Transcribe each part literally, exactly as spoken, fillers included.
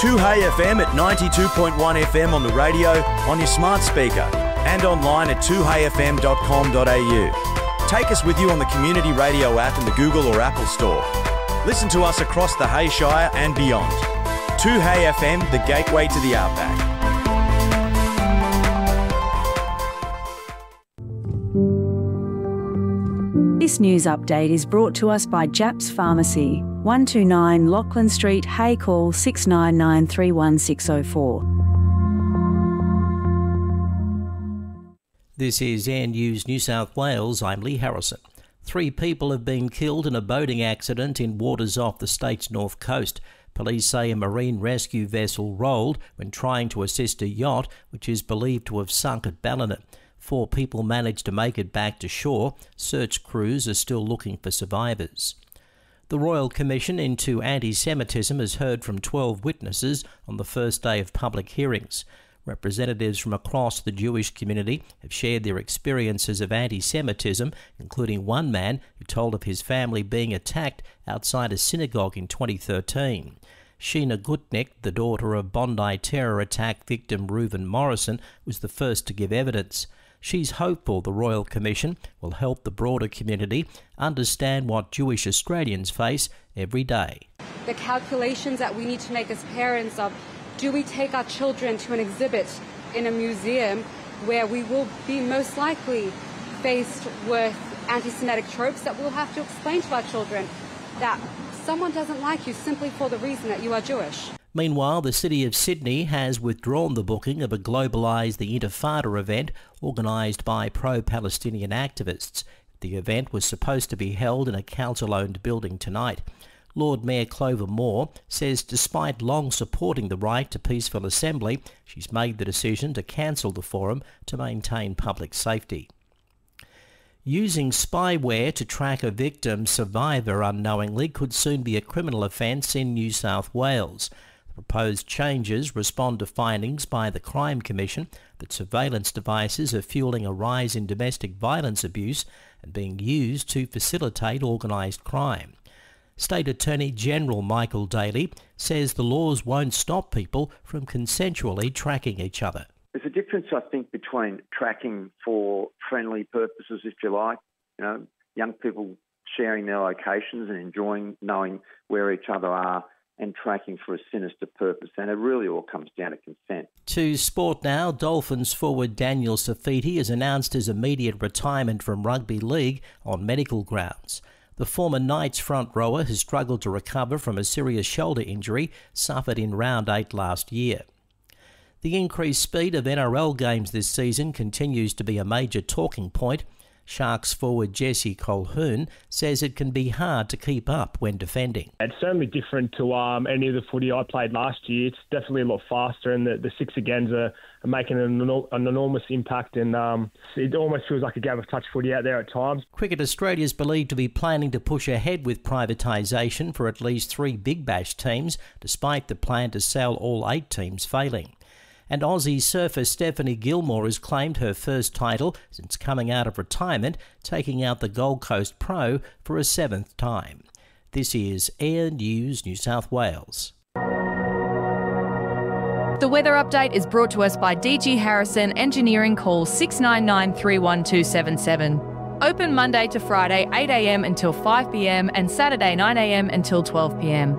two Hey F M at ninety-two point one F M on the radio, on your smart speaker, and online at two hey f m dot com dot a u. Take us with you on the Community Radio app in the Google or Apple Store. Listen to us across the Hay Shire and beyond. two Hey F M, the gateway to the outback. This news update is brought to us by Japs Pharmacy, one two nine Lachlan Street, Hay. Call six nine nine three one six zero four. This is Air News New South Wales. I'm Lee Harrison. Three people have been killed in a boating accident in waters off the state's north coast. Police say a marine rescue vessel rolled when trying to assist a yacht, which is believed to have sunk at Ballina. Four people managed to make it back to shore. Search crews are still looking for survivors. The Royal Commission into Anti-Semitism has heard from twelve witnesses on the first day of public hearings. Representatives from across the Jewish community have shared their experiences of anti-Semitism, including one man who told of his family being attacked outside a synagogue in twenty thirteen. Sheena Gutnick, the daughter of Bondi terror attack victim Reuven Morrison, was the first to give evidence. She's hopeful the Royal Commission will help the broader community understand what Jewish Australians face every day. The calculations that we need to make as parents of, do we take our children to an exhibit in a museum where we will be most likely faced with anti-Semitic tropes that we'll have to explain to our children that someone doesn't like you simply for the reason that you are Jewish. Meanwhile, the City of Sydney has withdrawn the booking of a Globalise the Intifada event organised by pro-Palestinian activists. The event was supposed to be held in a council-owned building tonight. Lord Mayor Clover Moore says despite long supporting the right to peaceful assembly, she's made the decision to cancel the forum to maintain public safety. Using spyware to track a victim survivor unknowingly could soon be a criminal offence in New South Wales. The proposed changes respond to findings by the Crime Commission that surveillance devices are fueling a rise in domestic violence abuse and being used to facilitate organised crime. State Attorney General Michael Daly says the laws won't stop people from consensually tracking each other. There's a difference, I think, between tracking for friendly purposes, if you like, you know, young people sharing their locations and enjoying knowing where each other are, and tracking for a sinister purpose, and it really all comes down to consent. To sport now, Dolphins forward Daniel Safiti has announced his immediate retirement from rugby league on medical grounds. The former Knights front rower has struggled to recover from a serious shoulder injury suffered in round eight last year. The increased speed of N R L games this season continues to be a major talking point. Sharks forward Jesse Colquhoun says it can be hard to keep up when defending. It's certainly different to um, any of the footy I played last year. It's definitely a lot faster, and the, the six agains are, are making an, an enormous impact, and um, it almost feels like a game of touch footy out there at times. Cricket Australia is believed to be planning to push ahead with privatisation for at least three Big Bash teams, despite the plan to sell all eight teams failing. And Aussie surfer Stephanie Gilmore has claimed her first title since coming out of retirement, taking out the Gold Coast Pro for a seventh time. This is Air News New South Wales. The weather update is brought to us by D G Harrison Engineering. Call six nine nine three one two seven seven. Open Monday to Friday eight a m until five p m and Saturday nine a m until twelve p m.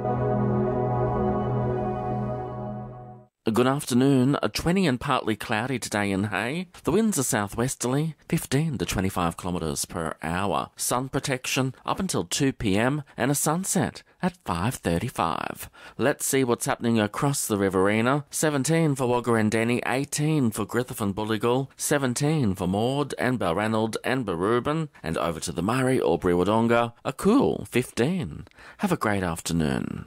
Good afternoon. Twenty and partly cloudy today in Hay. The winds are southwesterly, fifteen to twenty-five kilometres per hour. Sun protection up until two p m and a sunset at five thirty-five. Let's see what's happening across the Riverina. seventeen for Wagga and Denny, eighteen for Griffith and Bulligal, seventeen for Maud and Balranald and Barubin, and over to the Murray or Wodonga, a cool fifteen. Have a great afternoon.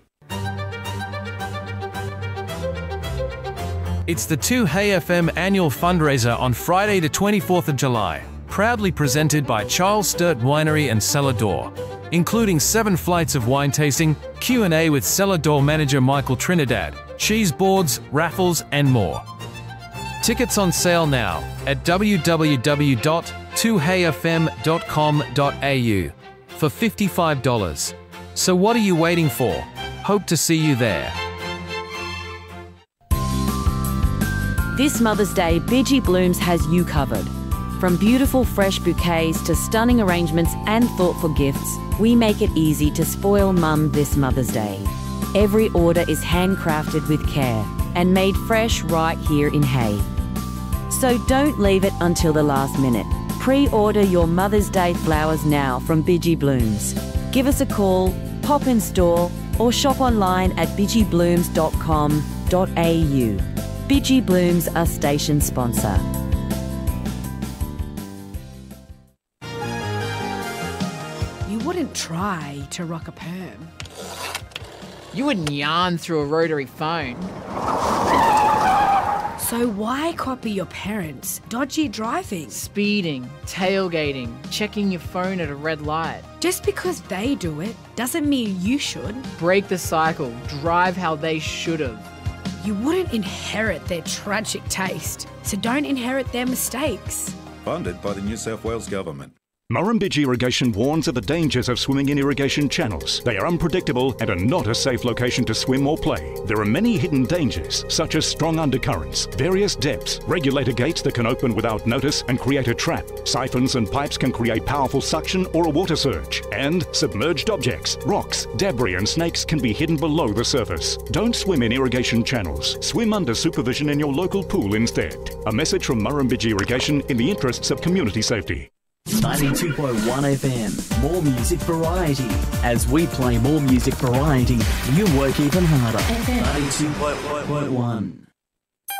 It's the two Hey F M annual fundraiser on Friday the twenty-fourth of July, proudly presented by Charles Sturt Winery and Cellar Door, including seven flights of wine tasting, Q and A with Cellar Door manager Michael Trinidad, cheese boards, raffles and more. Tickets on sale now at w w w dot two hey f m dot com dot a u for fifty-five dollars. So what are you waiting for? Hope to see you there. This Mother's Day, Bidgie Blooms has you covered. From beautiful fresh bouquets to stunning arrangements and thoughtful gifts, we make it easy to spoil Mum this Mother's Day. Every order is handcrafted with care and made fresh right here in Hay. So don't leave it until the last minute. Pre-order your Mother's Day flowers now from Bidgie Blooms. Give us a call, pop in store, or shop online at bidgie blooms dot com dot a u. Bidgie Blooms, a station sponsor. You wouldn't try to rock a perm. You wouldn't yarn through a rotary phone. So why copy your parents' dodgy driving? Speeding, tailgating, checking your phone at a red light. Just because they do it doesn't mean you should. Break the cycle. Drive how they should have. You wouldn't inherit their tragic taste, so don't inherit their mistakes. Funded by the New South Wales Government. Murrumbidgee Irrigation warns of the dangers of swimming in irrigation channels. They are unpredictable and are not a safe location to swim or play. There are many hidden dangers, such as strong undercurrents, various depths, regulator gates that can open without notice and create a trap. Siphons and pipes can create powerful suction or a water surge. And submerged objects, rocks, debris and snakes can be hidden below the surface. Don't swim in irrigation channels. Swim under supervision in your local pool instead. A message from Murrumbidgee Irrigation in the interests of community safety. ninety-two point one F M, more music variety. As we play more music variety, you work even harder. ninety-two point one